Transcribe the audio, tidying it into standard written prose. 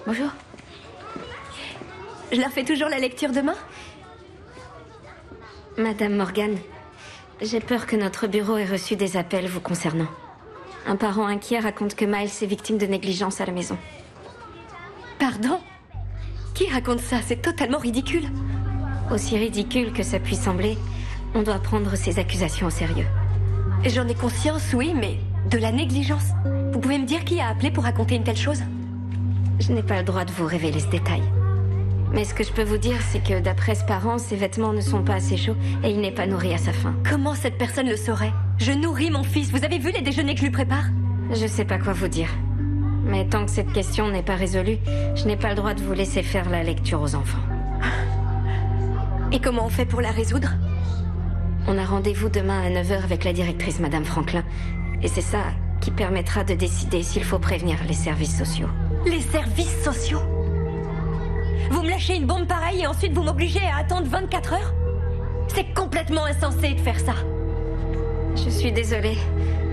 Bonjour. Je leur fais toujours la lecture demain? Madame Morgan, j'ai peur que notre bureau ait reçu des appels vous concernant. Un parent inquiet raconte que Miles est victime de négligence à la maison. Pardon? Qui raconte ça? C'est totalement ridicule. Aussi ridicule que ça puisse sembler, on doit prendre ces accusations au sérieux. J'en ai conscience, oui, mais de la négligence. Vous pouvez me dire qui a appelé pour raconter une telle chose? Je n'ai pas le droit de vous révéler ce détail. Mais ce que je peux vous dire, c'est que d'après ce parent, ses vêtements ne sont pas assez chauds et il n'est pas nourri à sa faim. Comment cette personne le saurait? Je nourris mon fils. Vous avez vu les déjeuners que je lui prépare? Je sais pas quoi vous dire. Mais tant que cette question n'est pas résolue, je n'ai pas le droit de vous laisser faire la lecture aux enfants. Et comment on fait pour la résoudre? On a rendez-vous demain à 9h avec la directrice, Madame Franklin. Et c'est ça qui permettra de décider s'il faut prévenir les services sociaux. Les services sociaux? Vous me lâchez une bombe pareille et ensuite vous m'obligez à attendre 24 heures? C'est complètement insensé de faire ça. Je suis désolée,